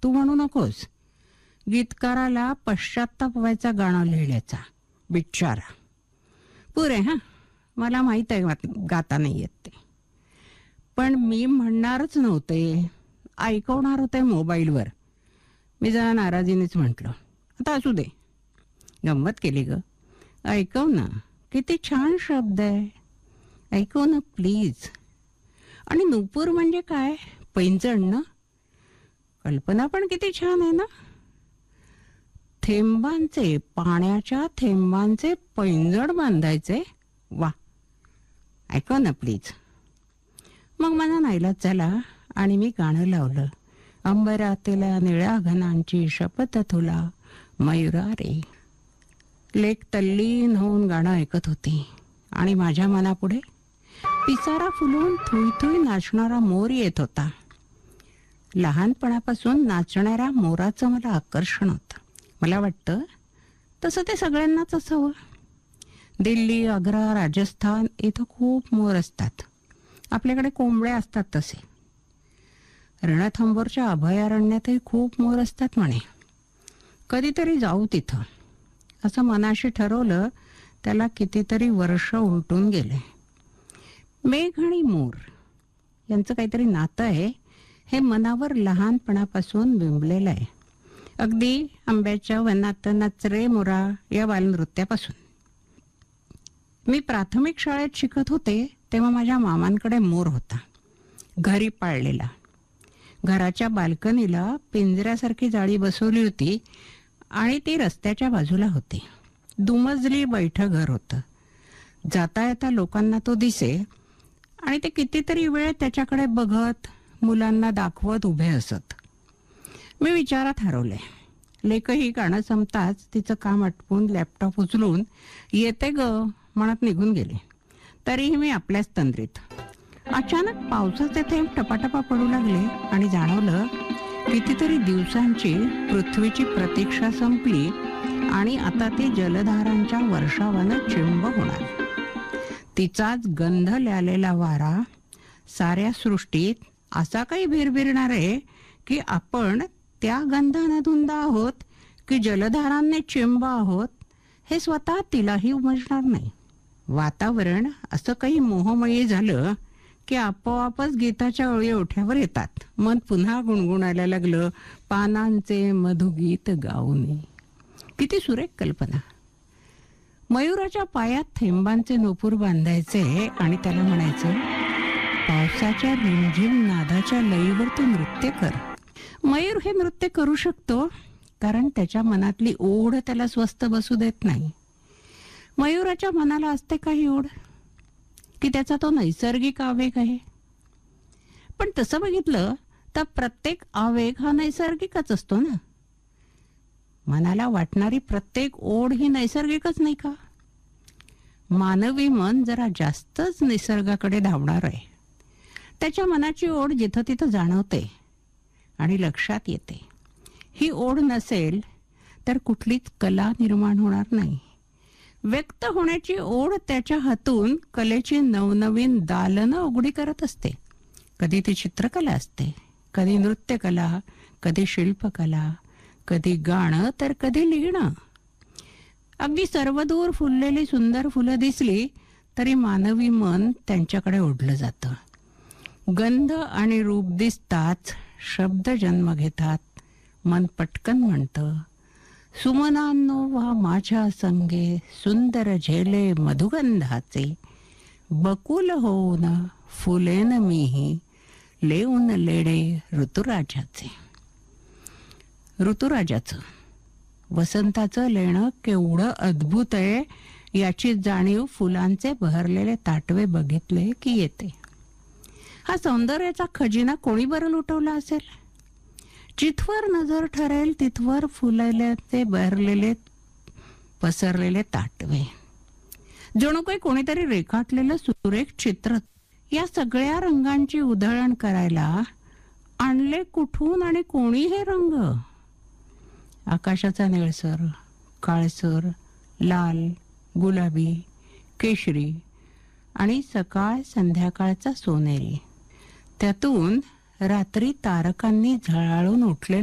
तू म्हणू नकोस. गीतकाराला पश्चात्ताप व्हायचा गाणं लिहिण्याचा बिचारा. पुरे हा, मला माहित आहे गाता नाही येत ते, पण मी म्हणणारच नव्हते, ऐकवणार होते मोबाईलवर. मी जरा नाराजीनेच म्हटलं, आता असू दे, गंमत केली ग, ऐकव ना, किती छान शब्द आहे, ऐकव ना प्लीज. आणि नुपूर म्हणजे काय, पैंजण ना, कल्पना पण किती छान आहे ना. थेंबांचे, पाण्याच्या थेंबांचे पैंजण बांधायचे, वा, ऐकव ना प्लीज. मग मला नाईलाज झाला आणि मी गाणं लावलं. अंबरातल्या निळ्या घनांची शपथ तुला मयुरा रे. लेक तल्लीन होऊन गाणं ऐकत होती आणि माझ्या मनापुढे पिसारा फुलून थुई थुई नाचणारा मोर येत होता. लहानपणापासून नाचणाऱ्या मोराचं मला आकर्षण होतं. मला वाटतं तसं ते सगळ्यांनाच असावं. दिल्ली, आग्रा, राजस्थान इथं खूप मोर असतात. आपल्याकडे कोंबड्या असतात तसे. रणथंबोरच्या अभयारण्यातही खूप मोर असतात म्हणे. कधीतरी जाऊ तिथं असं मनाशी ठरवलं. त्याला कितीतरी वर्ष उलटून गेले. मेघ आणि मोर यांचं काहीतरी नातं आहे, हे मनावर लहानपणापासून बिंबलेलं आहे. अगदी आंब्याच्या वनात नाच रे मोरा या बालनृत्यापासून. मी प्राथमिक शाळेत शिकत होते तेव्हा माझ्या मामांकडे मोर होता, घरी पाळलेला. घराच्या बाल्कनीला पिंजऱ्यासारखी जाळी बसवली होती आणि ती रस्त्याच्या बाजूला होती. दुमजली बैठं घर होतं. जाता येता लोकांना तो दिसे आणि ते कितीतरी वेळ त्याच्याकडे बघत, मुलांना दाखवत उभे असत. मी विचारात हरवले. लेकही गाणं संपताच तिचं काम आटपून लॅपटॉप उचलून येते ग म्हणत निघून गेले. तरीही मी आपल्याच तंद्रीत. अचानक पावसाचे थेंब टपाटपा पडू लागले आणि जाणवलं कितीतरी दिवसांची पृथ्वीची प्रतीक्षा संपली आणि आता ती जलधारांच्या वर्षावानं चिंब होणार. तिचाच गंध ल्यालेला वारा साऱ्या सृष्टीत असा काही भिरभिरणार आहे की आपण त्या गंधानं धुंद आहोत की जलधारांनी चिंब आहोत हे स्वतः तिलाही उमजणार नाही. वातावरण असं काही मोहमयी झालं की आपोआपच गीताच्या ओळी ओठ्यावर येतात. मन पुन्हा गुणगुणायला लागलं, पानांचे मधुगीत गाऊने. किती सुरेख कल्पना. मयुराच्या पायात थेंबांचे नूपूर बांधायचे आणि त्याला म्हणायचं, पावसाच्या रिमझिम नादाच्या लयीवर तू नृत्य कर. मयूर हे नृत्य करू शकतो कारण त्याच्या मनातली ओढ त्याला स्वस्थ बसू देत नाही. मयुराच्या मनाला असते काही ओढ की त्याचा तो नैसर्गिक आवेग आहे. पण तसं बघितलं तर प्रत्येक आवेग हा नैसर्गिकच असतो ना. मनाला वाटणारी प्रत्येक ओढ ही नैसर्गिकच नाही का? मानवी मन जरा जास्तच निसर्गाकडे धावणार आहे. त्याच्या मनाची ओढ जिथं तिथं जाणवते आणि लक्षात येते. ही ओढ नसेल तर कुठलीच कला निर्माण होणार नाही. व्यक्त होण्याची ओढ त्याच्या हातून कलेची नवनवीन दालनं उघडी करत असते. कधी ती चित्रकला असते, कधी नृत्यकला, कधी शिल्पकला, कधी गाणं तर कधी लिहिणं. अगदी सर्वदूर फुललेली सुंदर फुलं दिसली तरी मानवी मन त्यांच्याकडे ओढलं जातं. गंध आणि रूप दिसताच शब्द जन्म घेतात. मन पटकन म्हणतं, सुमनांनो वा माझ्या संगे सुंदर झेले मधुगंधाचे, बकुल होऊन फुलेन मीही लेऊन लेडे ऋतुराजाचे. ऋतुराजाचं, वसंताचं लेणं केवढं अद्भुत आहे याची जाणीव फुलांचे बहरलेले ताटवे बघितले की येते. हा सौंदर्याचा खजिना कोणी बरं लुटवला असेल? जिथवर नजर ठरेल तिथवर फुललेले बहरलेले पसरलेले ताटवे, जणू काही कोणीतरी रेखाटलेलं सुरेख चित्र. या सगळ्या रंगांची उधळण करायला आणले कुठून आणि कोणी हे रंग? आकाशाचा निळसर, काळसर, लाल, गुलाबी, केशरी आणि सकाळ संध्याकाळचा सोनेरी, त्यातून रात्री तारकांनी झळाळून उठलेला